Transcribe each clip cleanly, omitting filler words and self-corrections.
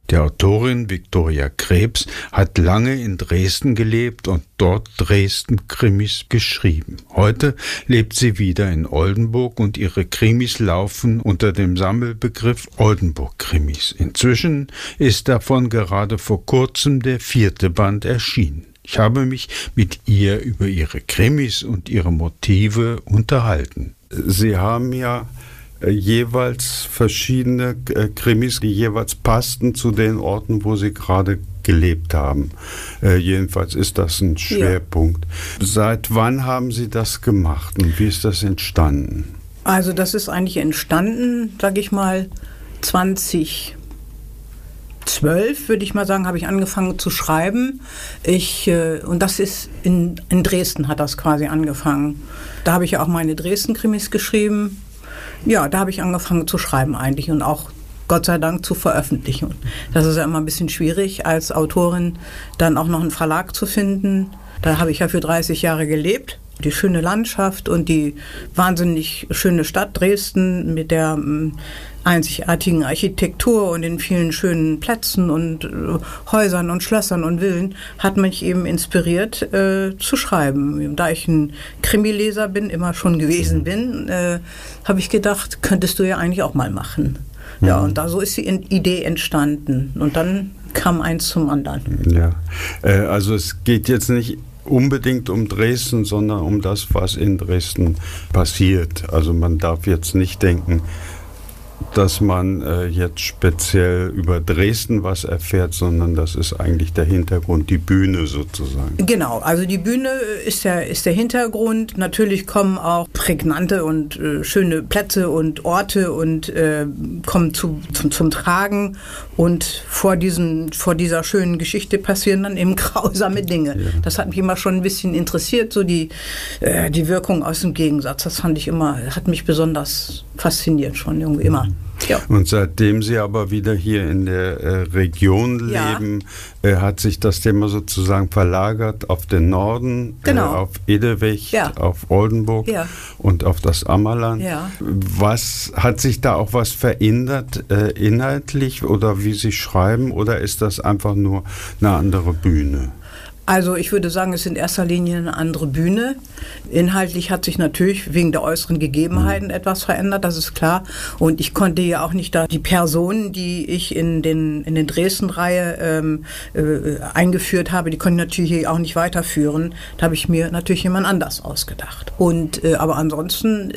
Die Autorin Viktoria Krebs hat lange in Dresden gelebt und dort Dresden-Krimis geschrieben. Heute lebt sie wieder in Oldenburg und ihre Krimis laufen unter dem Sammelbegriff Oldenburg-Krimis. Inzwischen ist davon gerade vor kurzem der 4. Band erschienen. Ich habe mich mit ihr über ihre Krimis und ihre Motive unterhalten. Sie haben ja jeweils verschiedene Krimis, die jeweils passten zu den Orten, wo Sie gerade gelebt haben. Jedenfalls ist das ein Schwerpunkt. Ja. Seit wann haben Sie das gemacht und wie ist das entstanden? Also das ist eigentlich entstanden, sage ich mal, 2012, würde ich mal sagen, habe ich angefangen zu schreiben. Und das ist in Dresden hat das quasi angefangen. Da habe ich ja auch meine Dresden-Krimis geschrieben. Ja, da habe ich angefangen zu schreiben eigentlich und auch Gott sei Dank zu veröffentlichen. Das ist ja immer ein bisschen schwierig, als Autorin dann auch noch einen Verlag zu finden. Da habe ich ja für 30 Jahre gelebt. Die schöne Landschaft und die wahnsinnig schöne Stadt Dresden mit der einzigartigen Architektur und den vielen schönen Plätzen und Häusern und Schlössern und Villen hat mich eben inspiriert zu schreiben. Da ich ein Krimileser bin, immer schon gewesen bin, habe ich gedacht, könntest du ja eigentlich auch mal machen. Ja, und so ist die Idee entstanden und dann kam eins zum anderen. Ja, also es geht jetzt nicht unbedingt um Dresden, sondern um das, was in Dresden passiert. Also man darf jetzt nicht denken, dass man jetzt speziell über Dresden was erfährt, sondern das ist eigentlich der Hintergrund, die Bühne sozusagen. Genau, also die Bühne ist der Hintergrund. Natürlich kommen auch prägnante und schöne Plätze und Orte und kommen zum Tragen. Und vor dieser schönen Geschichte passieren dann eben grausame Dinge. Ja. Das hat mich immer schon ein bisschen interessiert, so die Wirkung aus dem Gegensatz. Das hat mich besonders fasziniert schon irgendwie immer. Ja. Und seitdem Sie aber wieder hier in der Region leben, hat sich das Thema sozusagen verlagert auf den Norden, auf Edewecht, auf Oldenburg und auf das Ammerland. Ja. Hat sich da auch was verändert inhaltlich oder wie Sie schreiben oder ist das einfach nur eine andere Bühne? Also ich würde sagen, es ist in erster Linie eine andere Bühne. Inhaltlich hat sich natürlich wegen der äußeren Gegebenheiten etwas verändert, das ist klar. Und ich konnte ja auch nicht da die Personen, die ich in den Dresden-Reihe eingeführt habe, die konnte ich natürlich hier auch nicht weiterführen. Da habe ich mir natürlich jemand anders ausgedacht. Und aber ansonsten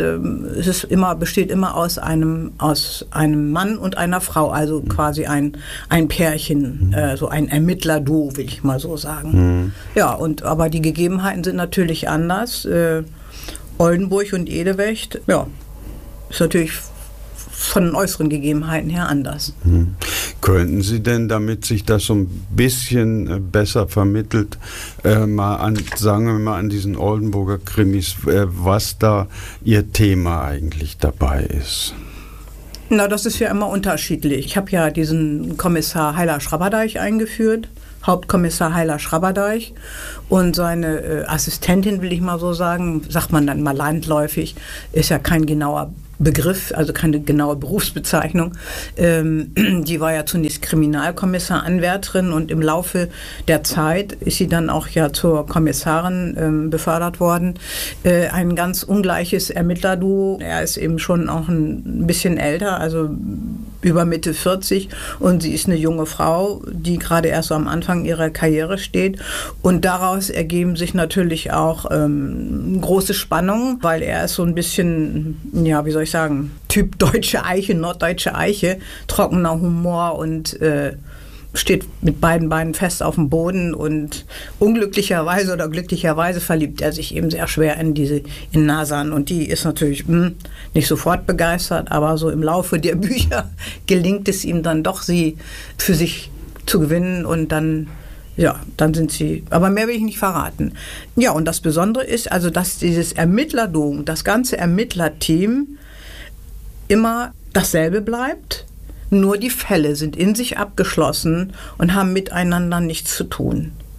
besteht immer aus einem Mann und einer Frau, also quasi ein Pärchen, so ein Ermittler-Duo, will ich mal so sagen. Ja, aber die Gegebenheiten sind natürlich anders. Oldenburg und Edewecht, ist natürlich von den äußeren Gegebenheiten her anders. Könnten Sie denn, damit sich das so ein bisschen besser vermittelt, sagen wir mal an diesen Oldenburger Krimis, was da Ihr Thema eigentlich dabei ist? Na, das ist ja immer unterschiedlich. Ich habe ja diesen Kommissar Heiler-Schraberdeich eingeführt. Hauptkommissar Heiler-Schraberdeich und seine Assistentin, will ich mal so sagen, sagt man dann mal landläufig, ist ja kein genauer Begriff, also keine genaue Berufsbezeichnung. Die war ja zunächst Kriminalkommissaranwärterin und im Laufe der Zeit ist sie dann auch ja zur Kommissarin befördert worden. Ein ganz ungleiches Ermittlerduo. Er ist eben schon auch ein bisschen älter, also über Mitte 40 und sie ist eine junge Frau, die gerade erst so am Anfang ihrer Karriere steht und daraus ergeben sich natürlich auch große Spannungen, weil er ist so ein bisschen, ja, wie soll ich sagen, Typ deutsche Eiche, norddeutsche Eiche, trockener Humor und steht mit beiden Beinen fest auf dem Boden und unglücklicherweise oder glücklicherweise verliebt er sich eben sehr schwer in Nasan und die ist natürlich nicht sofort begeistert, aber so im Laufe der Bücher gelingt es ihm dann doch, sie für sich zu gewinnen und dann sind sie, aber mehr will ich nicht verraten. Ja, und das Besondere ist also, dass dieses Ermittlerdom, das ganze Ermittlerteam immer dasselbe bleibt, nur die Fälle sind in sich abgeschlossen und haben miteinander nichts zu tun.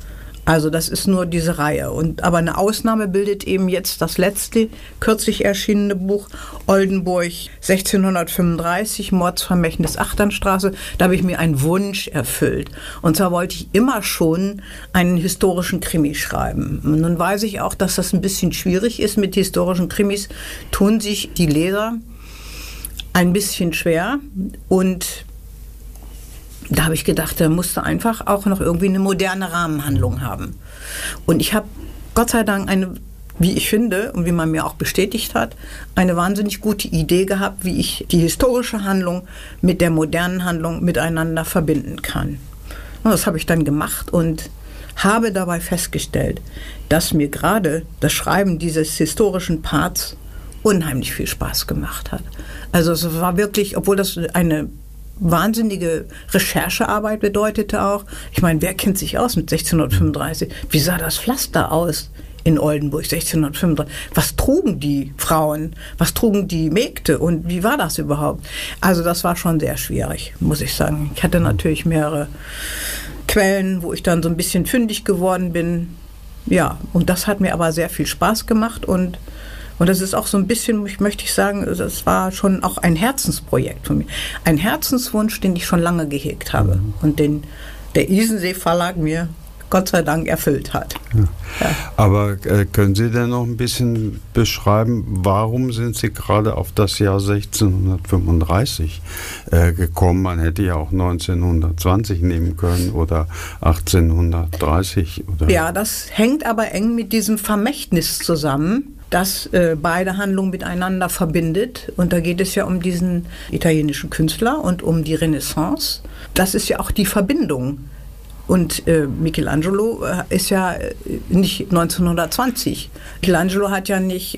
Also das ist nur diese Reihe. Aber eine Ausnahme bildet eben jetzt das letzte, kürzlich erschienene Buch Oldenburg 1635, Mordsvermächtnis Achternstraße. Da habe ich mir einen Wunsch erfüllt. Und zwar wollte ich immer schon einen historischen Krimi schreiben. Und nun weiß ich auch, dass das ein bisschen schwierig ist. Mit historischen Krimis tun sich die Leser ein bisschen schwer. Und da habe ich gedacht, da musste einfach auch noch irgendwie eine moderne Rahmenhandlung haben. Und ich habe Gott sei Dank eine, wie ich finde und wie man mir auch bestätigt hat, eine wahnsinnig gute Idee gehabt, wie ich die historische Handlung mit der modernen Handlung miteinander verbinden kann. Und das habe ich dann gemacht und habe dabei festgestellt, dass mir gerade das Schreiben dieses historischen Parts unheimlich viel Spaß gemacht hat. Also es war wirklich, obwohl das eine wahnsinnige Recherchearbeit bedeutete auch. Ich meine, wer kennt sich aus mit 1635? Wie sah das Pflaster aus in Oldenburg 1635? Was trugen die Frauen? Was trugen die Mägde? Und wie war das überhaupt? Also das war schon sehr schwierig, muss ich sagen. Ich hatte natürlich mehrere Quellen, wo ich dann so ein bisschen fündig geworden bin. Ja, und das hat mir aber sehr viel Spaß gemacht und das ist auch so ein bisschen, möchte ich sagen, das war schon auch ein Herzensprojekt von mir. Ein Herzenswunsch, den ich schon lange gehegt habe und den der Isensee Verlag mir Gott sei Dank erfüllt hat. Ja. Ja. Aber können Sie denn noch ein bisschen beschreiben, warum sind Sie gerade auf das Jahr 1635 gekommen? Man hätte ja auch 1920 nehmen können oder 1830. Oder ja, das hängt aber eng mit diesem Vermächtnis zusammen, das beide Handlungen miteinander verbindet. Und da geht es ja um diesen italienischen Künstler und um die Renaissance. Das ist ja auch die Verbindung. Und Michelangelo ist ja nicht 1920. Michelangelo hat ja nicht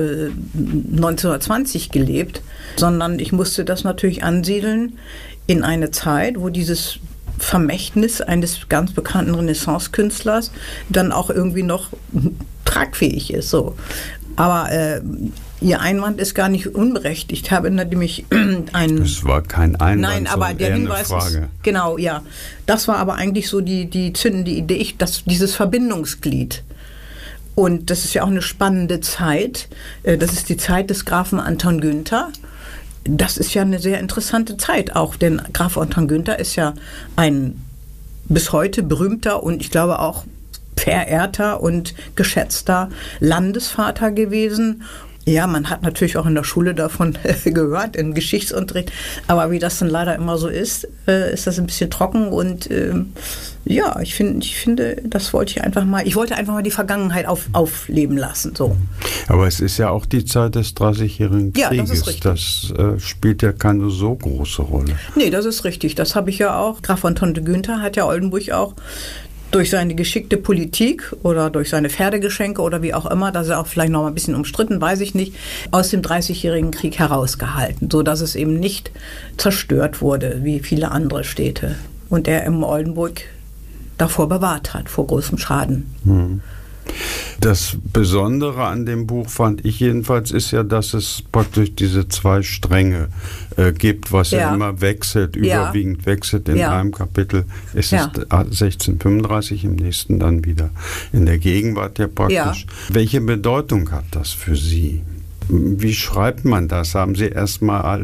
1920 gelebt, sondern ich musste das natürlich ansiedeln in eine Zeit, wo dieses Vermächtnis eines ganz bekannten Renaissance-Künstlers dann auch irgendwie noch tragfähig ist. So. Aber Ihr Einwand ist gar nicht unberechtigt. Ich habe nämlich einen... Das war kein Einwand, nein, aber der Hinweis ist... Genau, ja. Das war aber eigentlich so die zündende Idee, dieses Verbindungsglied. Und das ist ja auch eine spannende Zeit. Das ist die Zeit des Grafen Anton Günther. Das ist ja eine sehr interessante Zeit auch, denn Graf Anton Günther ist ja ein bis heute berühmter und ich glaube auch verehrter und geschätzter Landesvater gewesen. Ja, man hat natürlich auch in der Schule davon gehört, im Geschichtsunterricht, aber wie das dann leider immer so ist das ein bisschen trocken und ja, ich finde, das wollte ich einfach mal die Vergangenheit aufleben lassen. So. Aber es ist ja auch die Zeit des 30-jährigen Krieges. Ja, das ist richtig. Das spielt ja keine so große Rolle. Nee, das ist richtig. Das habe ich ja auch. Graf Anton de Günther hat ja Oldenburg auch durch seine geschickte Politik oder durch seine Pferdegeschenke oder wie auch immer, das ist auch vielleicht noch mal ein bisschen umstritten, weiß ich nicht, aus dem 30-jährigen Krieg herausgehalten, sodass es eben nicht zerstört wurde, wie viele andere Städte. Und er im Oldenburg davor bewahrt hat, vor großem Schaden. Das Besondere an dem Buch, fand ich jedenfalls, ist ja, dass es praktisch diese zwei Stränge gibt, was ja immer wechselt, überwiegend wechselt. In einem Kapitel ist es 1635, im nächsten dann wieder in der Gegenwart ja praktisch. Welche Bedeutung hat das für Sie? Wie schreibt man das? Haben Sie erstmal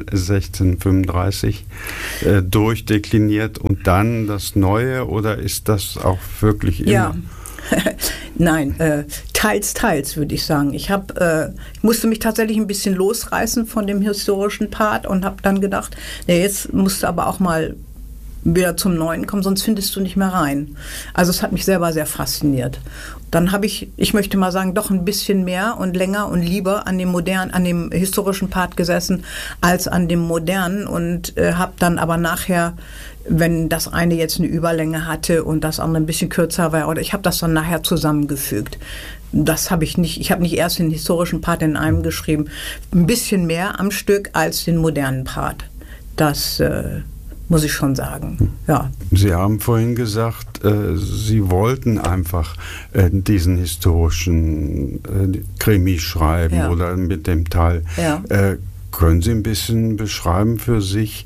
1635 durchdekliniert und dann das Neue, oder ist das auch wirklich immer? Ja. Nein, teils, würde ich sagen. Ich musste mich tatsächlich ein bisschen losreißen von dem historischen Part und habe dann gedacht, ja, jetzt musst du aber auch mal wieder zum Neuen kommen, sonst findest du nicht mehr rein. Also es hat mich selber sehr fasziniert. Dann habe ich möchte mal sagen, doch ein bisschen mehr und länger und lieber an dem historischen Part gesessen als an dem modernen und habe dann aber nachher, wenn das eine jetzt eine Überlänge hatte und das andere ein bisschen kürzer war, oder ich habe das dann nachher zusammengefügt. Das habe ich nicht. Ich habe nicht erst den historischen Part in einem geschrieben, ein bisschen mehr am Stück als den modernen Part. Das muss ich schon sagen, ja. Sie haben vorhin gesagt, Sie wollten einfach diesen historischen Krimi schreiben oder mit dem Teil. Ja. Können Sie ein bisschen beschreiben für sich,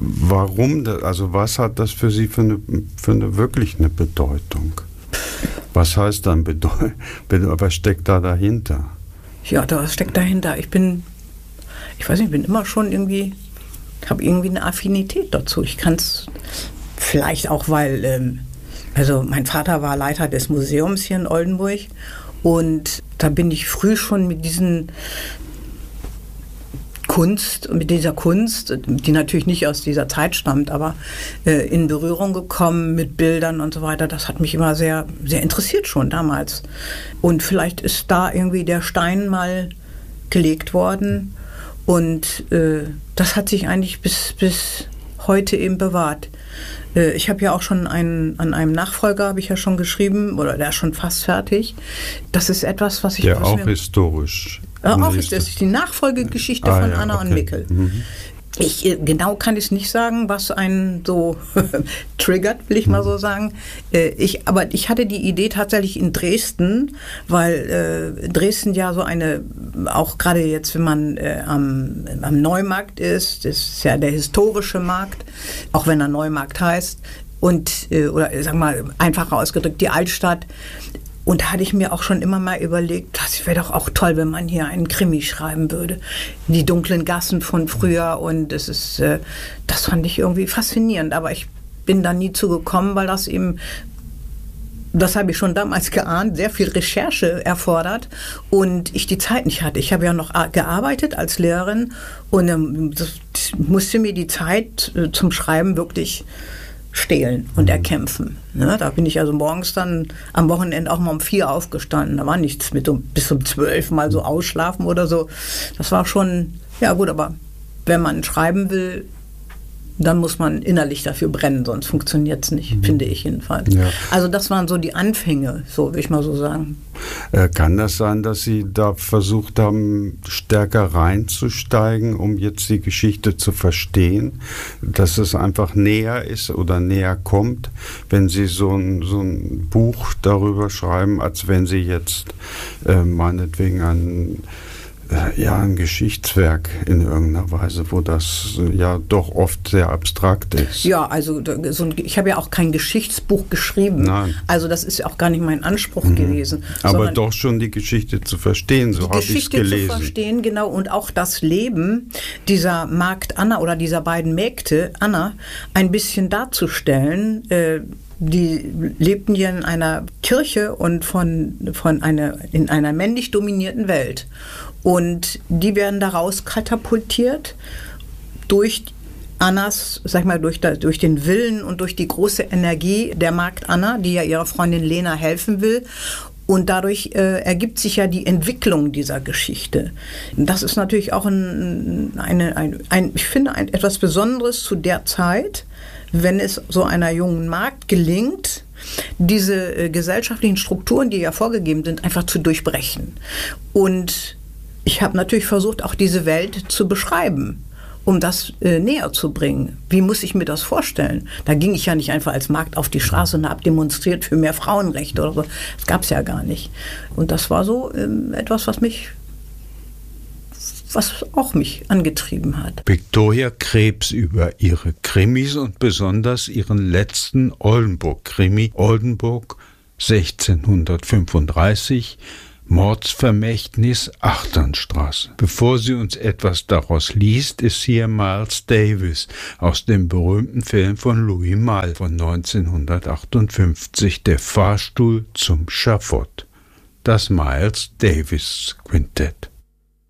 warum das, also was hat das für Sie für eine wirklich eine Bedeutung? Was heißt dann was steckt da dahinter? Ja, was steckt dahinter? Ich weiß nicht, ich bin immer schon irgendwie, habe irgendwie eine Affinität dazu. Ich kann es vielleicht auch, weil, also mein Vater war Leiter des Museums hier in Oldenburg und da bin ich früh schon mit dieser Kunst, die natürlich nicht aus dieser Zeit stammt, aber in Berührung gekommen mit Bildern und so weiter. Das hat mich immer sehr, sehr interessiert schon damals. Und vielleicht ist da irgendwie der Stein mal gelegt worden und das hat sich eigentlich bis heute eben bewahrt. Ich habe ja auch schon an einem Nachfolger habe ich ja schon geschrieben, oder der ist schon fast fertig. Das ist etwas, was ich... Ja, auch historisch. Auch das ist die Nachfolgegeschichte von Anna und Mikkel. Mhm. Genau kann ich nicht sagen, was einen so triggert, will ich mal so sagen. Aber ich hatte die Idee tatsächlich in Dresden, weil Dresden ja so auch gerade jetzt, wenn man am Neumarkt ist, das ist ja der historische Markt, auch wenn er Neumarkt heißt, oder sagen wir mal einfacher ausgedrückt, die Altstadt. Und da hatte ich mir auch schon immer mal überlegt, das wäre doch auch toll, wenn man hier einen Krimi schreiben würde. Die dunklen Gassen von früher und das fand ich irgendwie faszinierend. Aber ich bin da nie zugekommen, weil das habe ich schon damals geahnt, sehr viel Recherche erfordert und ich die Zeit nicht hatte. Ich habe ja noch gearbeitet als Lehrerin und musste mir die Zeit zum Schreiben wirklich stehlen und erkämpfen. Ne? Da bin ich also morgens dann am Wochenende auch mal um 4 aufgestanden. Da war nichts mit bis um 12 mal so ausschlafen oder so. Das war schon, ja gut, aber wenn man schreiben will, dann muss man innerlich dafür brennen, sonst funktioniert es nicht, finde ich jedenfalls. Ja. Also das waren so die Anfänge, so will ich mal so sagen. Kann das sein, dass Sie da versucht haben, stärker reinzusteigen, um jetzt die Geschichte zu verstehen, dass es einfach näher ist oder näher kommt, wenn Sie so ein Buch darüber schreiben, als wenn Sie jetzt meinetwegen ein Geschichtswerk in irgendeiner Weise, wo das ja doch oft sehr abstrakt ist. Ja, also ich habe ja auch kein Geschichtsbuch geschrieben. Nein. Also das ist ja auch gar nicht mein Anspruch gewesen. Aber doch schon die Geschichte zu verstehen, so habe ich es gelesen. Die Geschichte zu verstehen, genau, und auch das Leben dieser Magd Anna oder dieser beiden Mägde Anna ein bisschen darzustellen. Die lebten ja in einer Kirche und in einer männlich dominierten Welt. Und die werden daraus katapultiert durch Annas, sag ich mal, durch den Willen und durch die große Energie der Magd Anna, die ja ihrer Freundin Lena helfen will. Und dadurch ergibt sich ja die Entwicklung dieser Geschichte. Das ist natürlich auch ich finde, etwas Besonderes zu der Zeit, wenn es so einer jungen Magd gelingt, diese gesellschaftlichen Strukturen, die ja vorgegeben sind, einfach zu durchbrechen. Und ich habe natürlich versucht, auch diese Welt zu beschreiben, um das näher zu bringen. Wie muss ich mir das vorstellen? Da ging ich ja nicht einfach als Magd auf die Straße und habe demonstriert für mehr Frauenrechte oder so. Das gab es ja gar nicht. Und das war so etwas, was auch mich angetrieben hat. Viktoria Krebs über ihre Krimis und besonders ihren letzten Oldenburg-Krimi, Oldenburg 1635, Mordsvermächtnis Achternstraße. Bevor sie uns etwas daraus liest, ist hier Miles Davis aus dem berühmten Film von Louis Malle von 1958, Der Fahrstuhl zum Schafott. Das Miles Davis Quintett.